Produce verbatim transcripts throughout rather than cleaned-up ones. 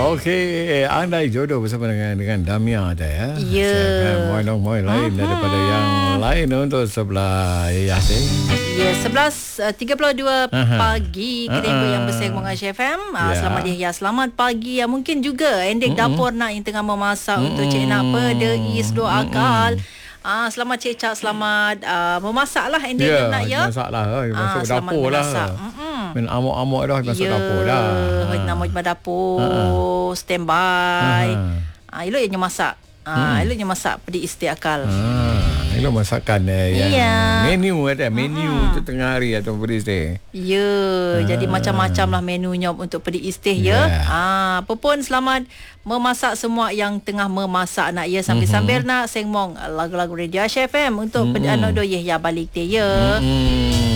Okey, andai jodoh bersama dengan dengan Damia ada ya. Ya. Moi dong moi lain uh-huh. daripada yang lain untuk sebelah Yasin. Ya, sebelas tiga puluh dua uh-huh. pagi kedua uh-huh. yang bersama dengan H F M. Uh, yeah. Selamat dia ya, selamat pagi. Ya, mungkin juga endek uh-huh. dapur nak yang tengah memasak uh-huh. untuk Cik Nak pedai seluar uh-huh. akal. Ah, selamat Cik Cak, selamat uh, memasak lah endek yeah, nak ya. Masak lah, masuk ah, dapur lah. Main amuk-amuk dah masuk yeah. dapur dah. Ya, nak mau dapur, uh-huh. standby. Uh-huh. Ah, eloknya masak. Ah, hmm. eloknya masak pedai istiakal. Ah, elok masakan eh, yang yeah. menu ada menu uh-huh. untuk tengah hari atau pedai istih. Ya, ah. jadi macam-macam lah menunya untuk pedai istih ya. Yeah. Ah, apa pun selamat memasak semua yang tengah memasak nak ya, sambil-sambil uh-huh. nak sengmong lagu-lagu radio H F M untuk uh-huh. pedai anak doyeh ya balik te ya. Uh-huh.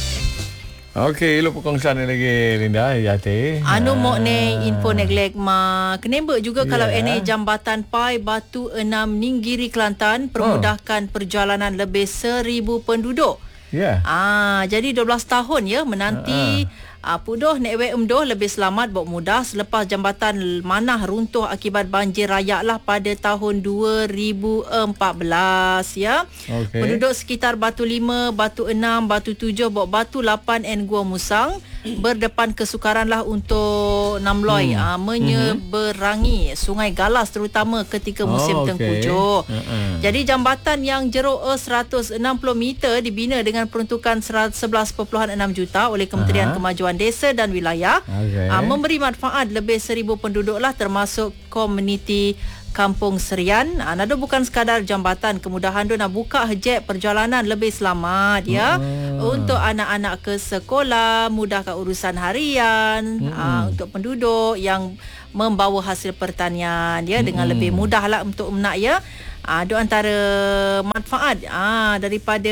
Okey, lu perkongsian lagi Linda Yati. Anu mok ne info neglek ma kenembek juga yeah. kalau ene jambatan Pai Batu enam Ninggiri Kelantan permudahkan oh. perjalanan lebih seribu penduduk. Ya. Yeah. Ah, jadi dua belas tahun ya menanti uh-huh. pudoh nek we umdoh lebih selamat bok mudah selepas jambatan Manah runtuh akibat banjir raya lah pada tahun dua ribu empat belas ya. Okay. Penduduk sekitar Batu lima, Batu enam, Batu tujuh, bok Batu lapan dan Gua Musang berdepan kesukaran lah untuk Namloi hmm. uh, menyeberangi hmm. Sungai Galas terutama ketika musim oh, okay. tengkujuh. Uh-uh. Jadi jambatan yang jeruk seratus enam puluh meter dibina dengan peruntukan sebelas perpuluhan enam juta oleh Kementerian uh-huh. Kemajuan Desa dan Wilayah. Okay. Uh, memberi manfaat lebih seribu penduduk lah termasuk komuniti Kampung Serian. Ah, nado bukan sekadar jambatan, kemudahan tu nak buka hejek perjalanan lebih selamat ya. Hmm. Untuk anak-anak ke sekolah, mudahkan urusan harian, hmm. ah, untuk penduduk yang membawa hasil pertanian ya, hmm. dengan lebih mudahlah untuk menak ya. Ah, itu antara manfaat ah daripada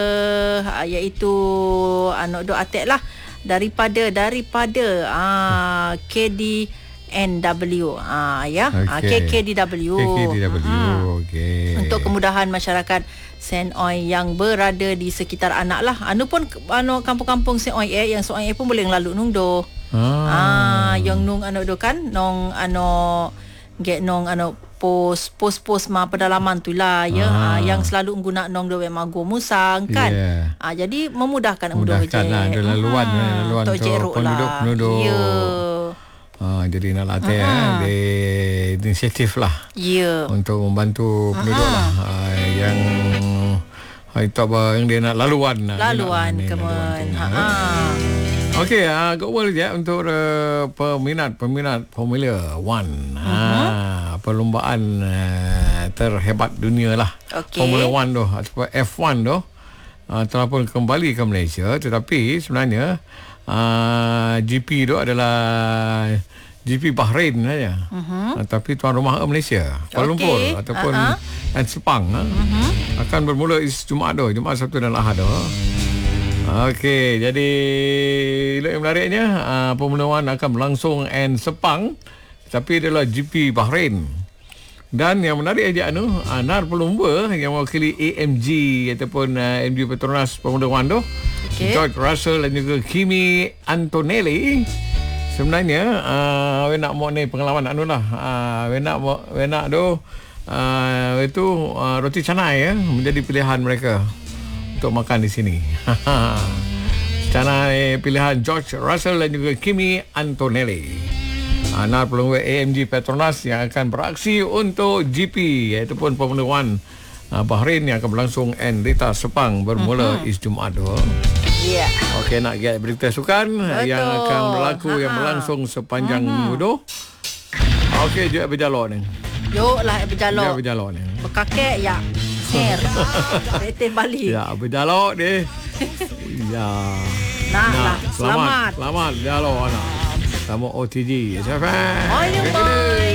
ah, iaitu anak do atek lah daripada daripada ah K D N W ah ya okay. K K D W K K D W hmm. okey, untuk kemudahan masyarakat Senoi yang berada di sekitar anak lah. Anu pun anu kampung-kampung Senoi eh yang Senoi pun boleh lalu nung do ah, ah yang nung anu do kan nong anu get nong anu pos pos pos ma pedalaman tu lah ya ah. Ah, yang selalu guna nong do memang Gua Musang kan yeah. ah, jadi memudahkan mudah je lah laluan hmm. laluan untuk penduduk penduduk ya. Ah, jadi nak latih uh-huh. eh, inisiatif lah yeah. untuk membantu penduduk uh-huh. lah ah, yang ah, itu apa yang dia nak laluan laluan kemen okey agak awal je untuk uh, peminat-peminat Formula One uh-huh. ah, perlombaan uh, terhebat dunia lah okay. Formula One tu atau F one tu uh, telah pun kembali ke Malaysia, tetapi sebenarnya Uh, G P tu adalah G P Bahrain saja. Uh-huh. Uh, tapi tuan rumah Malaysia, Kuala Lumpur okay. ataupun uh-huh. dan Sepang uh-huh. akan bermula Jumaat tu, Jumaat, Sabtu dan Ahad tu. Okey, jadi yang menariknya uh, Formula One akan berlangsung di Sepang, tapi adalah G P Bahrain. Dan yang menarik aja anu, Anar pelumba yang mewakili A M G ataupun uh, M G Petronas Formula One tu. Okay. George Russell dan juga Kimi Antonelli sebenarnya uh, we nak mau ni pengalaman anu lah uh, we nak we nak tu uh, itu uh, roti canai ya menjadi pilihan mereka untuk makan di sini. Canai pilihan George Russell dan juga Kimi Antonelli. Anak pelumba A M G Petronas yang akan beraksi untuk G P iaitu pun Formula One uh, Bahrain yang akan berlangsung en Rita Sepang bermula uh-huh. is Jumaat tu. Yeah. Okey, nak get berita sukan Betul. yang akan berlaku Ha-ha. yang berlangsung sepanjang uh-huh. mudo. Okey, jom berjalok ni. Jom lah berjalok. Jom berjalok ni. Berkakek ya. Ser. Retin balik. Ya, berjalok dia. ya. Nah, nah, selamat. Selamat berjalok anak. Sama O T G. Siapa? Bye.